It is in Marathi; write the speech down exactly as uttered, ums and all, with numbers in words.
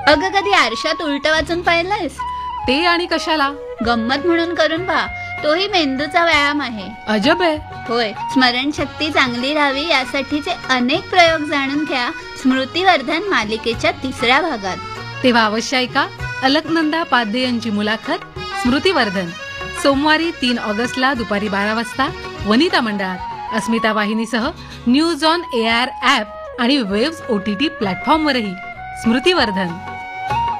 अगं कधी आरशात उलट वाचून पाहिलंयस? ते आणि कशाला? गंमत म्हणून करून पहा, तोही मेंदूचा व्यायाम आहे. अजब आहे. होय, स्मरणशक्ती चांगली राहावी यासाठीचे अनेक प्रयोग जाणून घ्या स्मृतिवर्धन मालिकेच्या तिसऱ्या भागात. तेव्हा अवश्य ऐका अलकनंदा पाध्ये यांची मुलाखत स्मृतिवर्धन, सोमवारी तीन ऑगस्टला दुपारी बारा वाजता वनिता मंडळात, अस्मिता वाहिनीसह न्यूज ऑन एआर ॲप आणि वेव्स ओटीटी प्लॅटफॉर्मवरही. स्मृतिवर्धन.